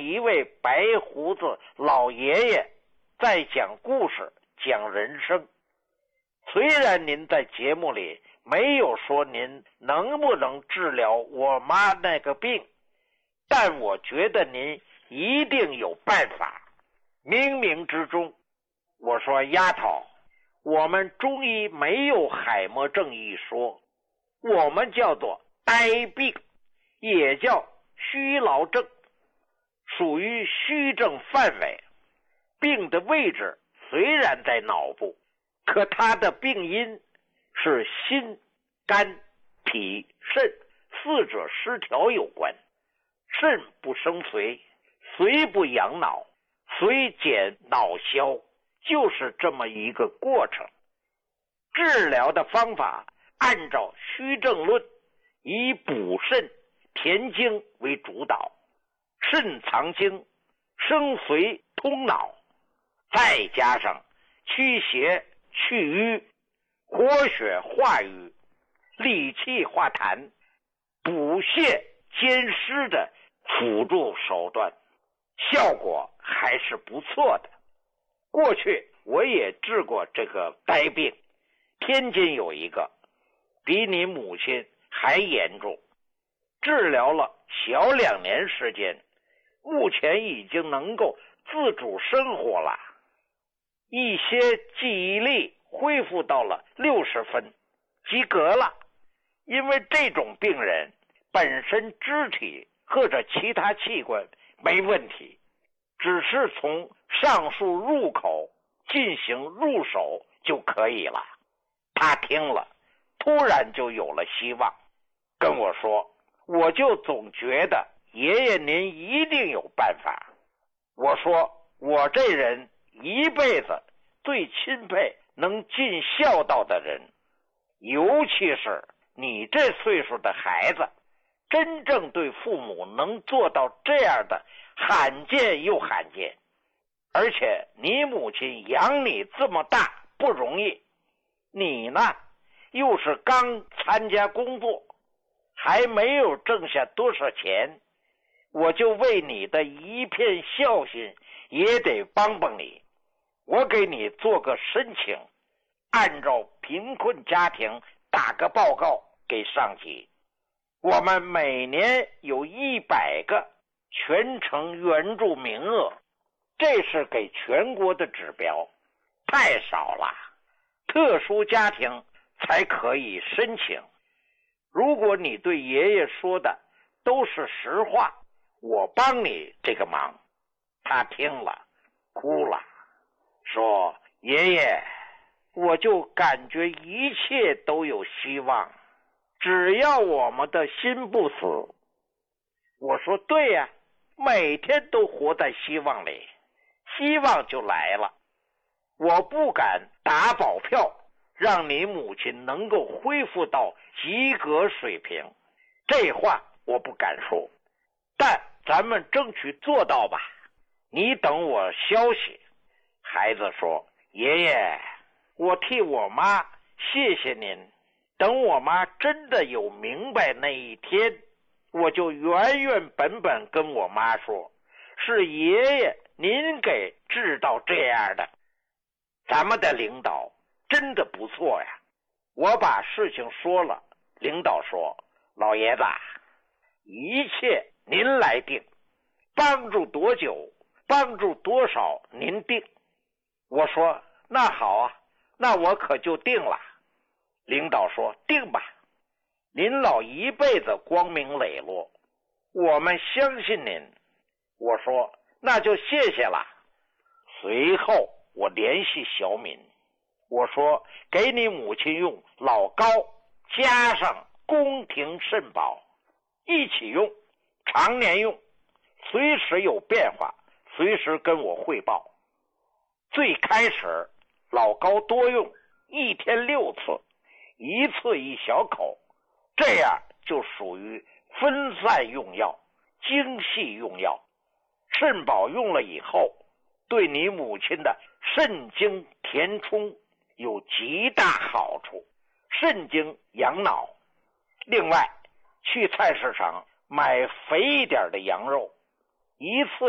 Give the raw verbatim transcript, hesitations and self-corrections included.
一位白胡子老爷爷在讲故事讲人生。虽然您在节目里没有说您能不能治疗我妈那个病，但我觉得您一定有办法。冥冥之中，我说丫头，我们中医没有海默症一说，我们叫做呆病，也叫虚劳症，属于虚症范围。病的位置虽然在脑部，可它的病因是心、肝、脾、肾四者失调有关。肾不生髓，髓不养脑，髓减脑消，就是这么一个过程。治疗的方法按照虚症论，以补肾填精为主导，肾藏精，生髓通脑，再加上驱邪去瘀，活血化瘀，理气化痰，补泻兼施的辅助手段，效果还是不错的。过去我也治过这个呆病，天津有一个比你母亲还严重，治疗了小两年时间，目前已经能够自主生活了，一些记忆力恢复到了六十分，及格了。因为这种病人本身肢体或者其他器官没问题，只是从上述入口进行入手就可以了。他听了突然就有了希望，跟我说，我就总觉得爷爷您一定有办法。我说我这人一辈子最钦佩能尽孝道的人，尤其是你这岁数的孩子，真正对父母能做到这样的罕见又罕见。而且你母亲养你这么大不容易，你呢又是刚参加工作，还没有挣下多少钱，我就为你的一片孝心也得帮帮你。我给你做个申请，按照贫困家庭打个报告给上级。我们每年有一百个全程援助名额，这是给全国的指标，太少了，特殊家庭才可以申请。如果你对爷爷说的都是实话，我帮你这个忙。他听了哭了，说爷爷，我就感觉一切都有希望，只要我们的心不死。我说对呀，每天都活在希望里，希望就来了。我不敢打保票让你母亲能够恢复到及格水平，这话我不敢说，但咱们争取做到吧。你等我消息。孩子说，爷爷，我替我妈谢谢您，等我妈真的有明白那一天，我就原原本本跟我妈说，是爷爷您给治到这样的。咱们的领导真的不错呀。我把事情说了，领导说，老爷子，一切您来定，帮助多久，帮助多少您定。我说那好啊，那我可就定了。领导说定吧，您老一辈子光明磊落，我们相信您。我说那就谢谢了。随后我联系小敏，我说给你母亲用老高加上宫廷肾宝一起用，常年用，随时有变化随时跟我汇报。最开始老高多用，一天六次，一次一小口，这样就属于分散用药，精细用药。肾宝用了以后，对你母亲的肾精填充有极大好处，肾精养脑。另外去菜市场买肥一点的羊肉，一次